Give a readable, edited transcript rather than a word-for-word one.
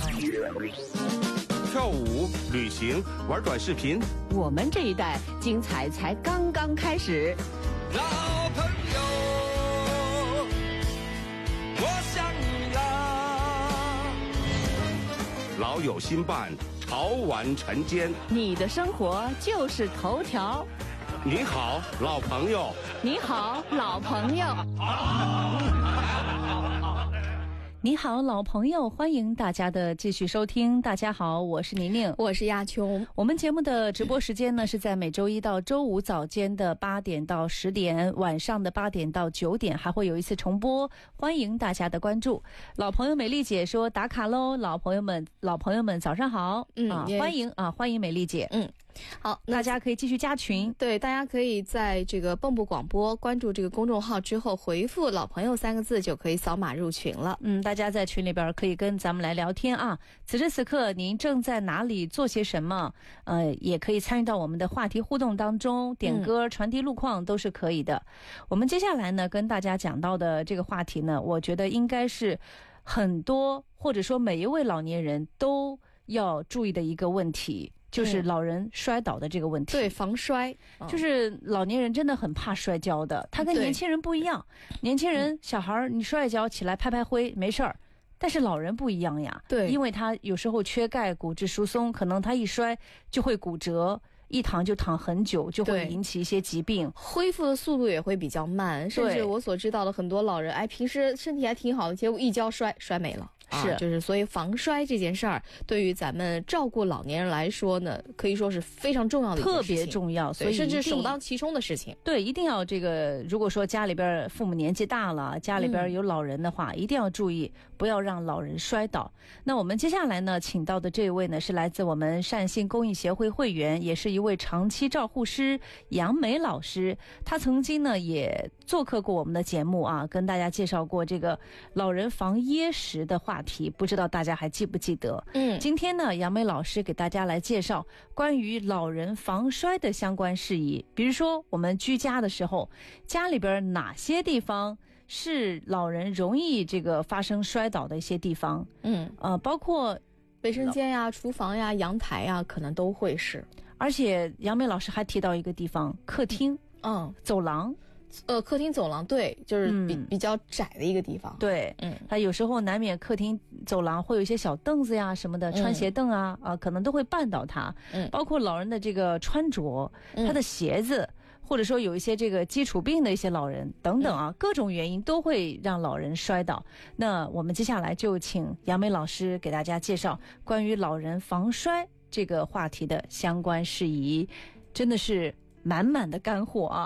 跳舞、旅行、玩短视频， 我们这一代精彩才刚刚开始。 老朋友，我想你啦。 老友新伴，潮玩晨间。 你的生活就是头条。 你好，老朋友。 你好，老朋友。你好，老朋友，欢迎大家的继续收听。大家好，我是宁宁， 我是亚琼。 我们节目的直播时间呢是在每周一到周五早间的8点到10点，晚上的8点到9点还会有一次重播，欢迎大家的关注。老朋友美丽姐说打卡喽，老朋友们早上好。欢迎美丽姐。 好， 大家可以继续加群。 对，大家可以在这个蚌埠广播关注这个公众号之后，回复老朋友3个字就可以扫码入群了。 大家在群里边可以跟咱们来聊天啊。此时此刻您正在哪里做些什么？也可以参与到我们的话题互动当中，点歌、传递路况都是可以的。我们接下来呢跟大家讲到的这个话题呢，我觉得应该是很多或者说每一位老年人都要注意的一个问题。就是老人摔倒的这个问题。 对，防摔。 就是老年人真的很怕摔跤的，他跟年轻人不一样。年轻人小孩你摔一跤起来拍拍灰没事儿，但是老人不一样呀。 对， 因为他有时候缺钙，骨质疏松，可能他一摔就会骨折，一躺就躺很久，就会引起一些疾病， 恢复的速度也会比较慢。甚至我所知道的很多老人，平时身体还挺好的，结果一跤摔没了。就是所以防摔这件事儿，对于咱们照顾老年人来说呢，可以说是非常重要的一件事情， 特别重要，所以甚至首当其冲的事情。 对，一定要这个，如果说家里边父母年纪大了，家里边有老人的话，一定要注意，不要让老人摔倒。那我们接下来呢，请到的这位呢，是来自我们善信公益协会会员，也是一位长期照护师杨梅老师。他曾经呢也做客过我们的节目啊，跟大家介绍过这个老人防噎食的话题，不知道大家还记不记得？今天呢，杨梅老师给大家来介绍关于老人防摔的相关事宜，比如说我们居家的时候，家里边哪些地方是老人容易这个发生摔倒的一些地方？包括卫生间呀、厨房呀、阳台呀，可能都会是。 而且杨梅老师还提到一个地方，客厅、走廊。 客厅走廊，对，就是比较窄的一个地方。 对，他有时候难免客厅走廊会有一些小凳子呀什么的，穿鞋凳啊，可能都会绊倒他。包括老人的这个穿着，他的鞋子，或者说有一些这个基础病的一些老人等等啊，各种原因都会让老人摔倒。那我们接下来就请杨梅老师给大家介绍关于老人防摔这个话题的相关事宜，真的是满满的干货啊。